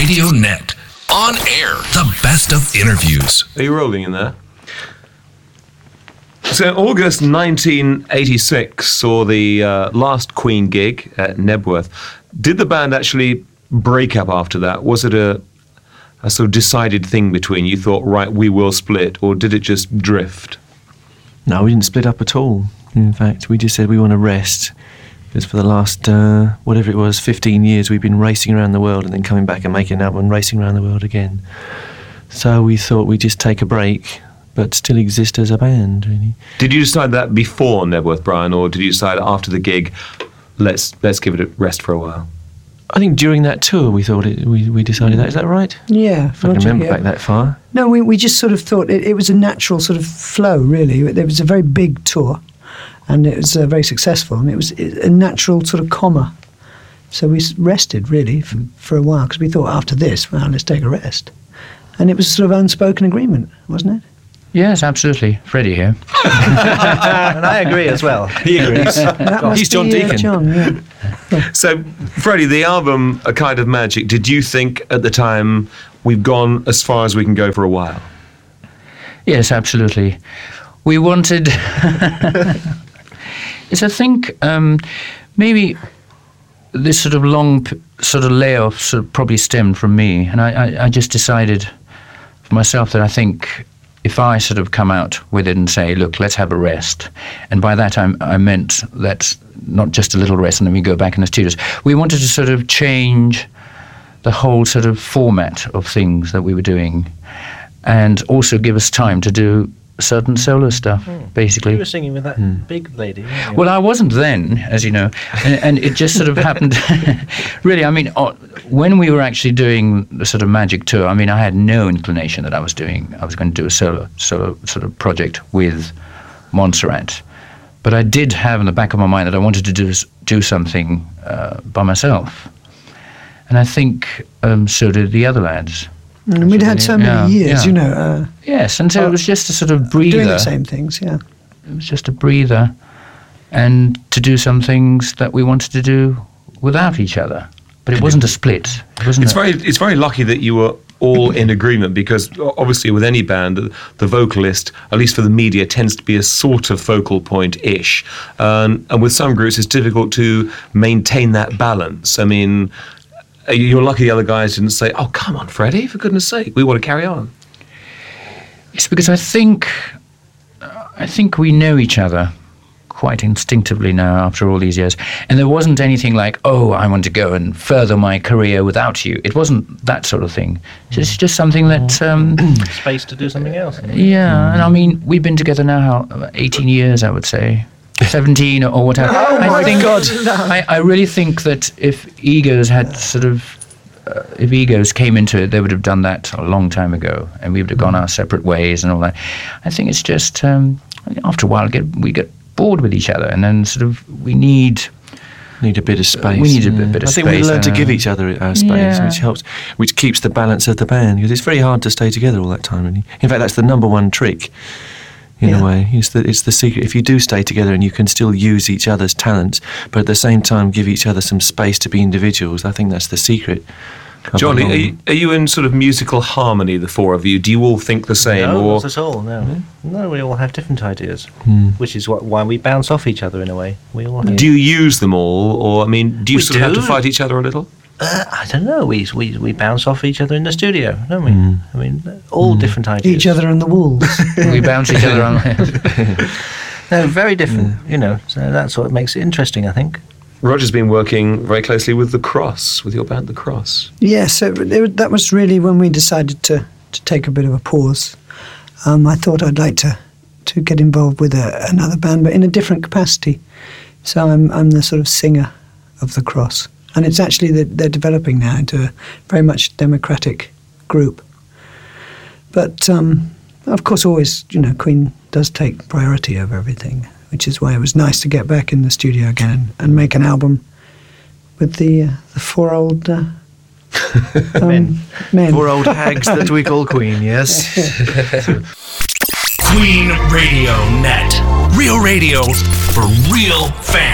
Radio Net. On air, the best of interviews. Are you rolling in there? So August 1986 saw the last Queen gig at Nebworth. Did the band actually break up after that? Was it a sort of decided thing between you thought, right, we will split, or did it just drift? No, we didn't split up at all. In fact, we just said we want to rest. Because for the last, whatever it was, 15 years, we've been racing around the world and then coming back and making an album and racing around the world again. So we thought we'd just take a break, but still exist as a band, really. Did you decide that before Nebworth, Brian, or did you decide after the gig, let's give it a rest for a while? I think during that tour we thought we decided that. Is that right? Yeah. If I can remember back that far. No, we just sort of thought it was a natural sort of flow, really. It was a very big tour, and it was very successful, and it was a natural sort of comma. So we rested, really, for a while, because we thought after this, well, let's take a rest. And it was sort of unspoken agreement, wasn't it? Yes, absolutely. Freddie here. And I agree as well. He agrees. He's John Deacon. John, yeah. So, Freddie, the album A Kind of Magic, did you think at the time we've gone as far as we can go for a while? Yes, absolutely. We wanted... Yes, I think maybe this sort of long sort of layoff sort of probably stemmed from me. And I just decided for myself that I think if I sort of come out with it and say, look, let's have a rest. And by that I meant that not just a little rest and then we go back in the studios. We wanted to sort of change the whole sort of format of things that we were doing and also give us time to do certain solo stuff, basically. You were singing with that big lady, weren't you? Well, I wasn't then, as you know, and it just sort of happened. Really, I mean, when we were actually doing the sort of Magic tour, I mean, I had no inclination that I was going to do a solo sort of project with Montserrat. But I did have in the back of my mind that I wanted to do something by myself. And I think so did the other lads. And we'd had so many years, you know. Yes, and so it was just a sort of breather. Doing the same things, yeah. It was just a breather, and to do some things that we wanted to do without each other. But it wasn't a split. It's very lucky that you were all in agreement, because obviously with any band, the vocalist, at least for the media, tends to be a sort of focal point-ish. And with some groups, it's difficult to maintain that balance. I mean, you're lucky the other guys didn't say, oh, come on, Freddie, for goodness sake, we want to carry on. It's because I think we know each other quite instinctively now after all these years. And there wasn't anything like, oh, I want to go and further my career without you. It wasn't that sort of thing. It's just something that... space to do something else. Yeah, and I mean, we've been together now 18 years, I would say. 17 or whatever. Oh my God! I really think that if egos had sort of, if egos came into it, they would have done that a long time ago, and we would have gone our separate ways and all that. I think it's just after a while we get bored with each other, and then sort of we need a bit of space. We need a bit of space. I think we learn to give each other our space, which helps, which keeps the balance of the band, because it's very hard to stay together all that time. Really, in fact, that's the number one trick. In a way, it's the secret. If you do stay together and you can still use each other's talents, but at the same time give each other some space to be individuals, I think that's the secret. John, are you in sort of musical harmony, the four of you? Do you all think the same? No, not at all, no. No, we all have different ideas, which is why we bounce off each other in a way. We all have. Do you use them all, or, I mean, do you sort of have to fight each other a little? I don't know. We bounce off each other in the studio, don't we? I mean, all different ideas. Each other on the walls. We bounce each other on. No, very different. You know, so that's what makes it interesting, I think. Roger's been working very closely with The Cross, with your band The Cross. Yes, so that was really when we decided to take a bit of a pause. I thought I'd like to get involved with another band, but in a different capacity. So I'm the sort of singer of The Cross. And it's actually they're developing now into a very much democratic group. But, of course, always, you know, Queen does take priority over everything, which is why it was nice to get back in the studio again and make an album with the four old men. Four old hags that we call Queen, yes. Queen Radio Net. Real radio for real fans.